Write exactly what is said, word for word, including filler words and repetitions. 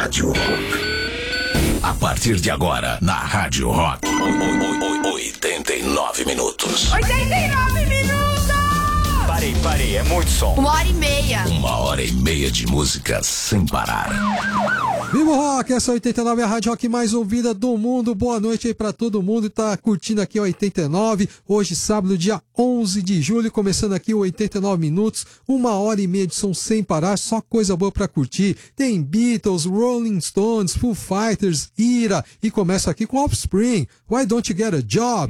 Rádio Rock. A partir de agora, na Rádio Rock, oitenta e nove minutos. oitenta e nove minutos! Parei, parei, é muito som. Uma hora e meia. Uma hora e meia de música sem parar. Viva o Rock, essa é oitenta e nove, a rádio rock mais ouvida do mundo. Boa noite aí pra todo mundo que tá curtindo aqui o oitenta e nove. Hoje, sábado, dia onze de julho, começando aqui o oitenta e nove minutos. Uma hora e meia de som sem parar, só coisa boa pra curtir. Tem Beatles, Rolling Stones, Foo Fighters, Ira. E começa aqui com Offspring, Why Don't You Get a Job?